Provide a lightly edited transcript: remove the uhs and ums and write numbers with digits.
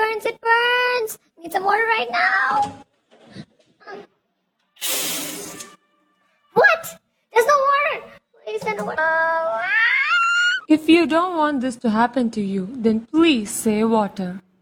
burns, it burns. Need some water right now. What? There's no water. Please send the water. If you don't want this to happen to you, then please say water.